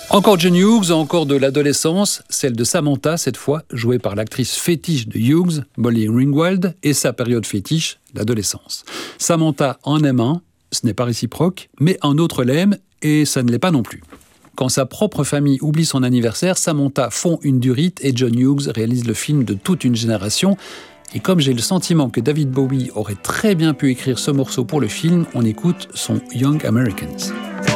Encore John Hughes, encore de l'adolescence, celle de Samantha, cette fois, jouée par l'actrice fétiche de Hughes, Molly Ringwald, et sa période fétiche, l'adolescence. Samantha en aime un, ce n'est pas réciproque, mais un autre l'aime, et ça ne l'est pas non plus. Quand sa propre famille oublie son anniversaire, Samantha fond une durite et John Hughes réalise le film de toute une génération. Et comme j'ai le sentiment que David Bowie aurait très bien pu écrire ce morceau pour le film, on écoute son Young Americans.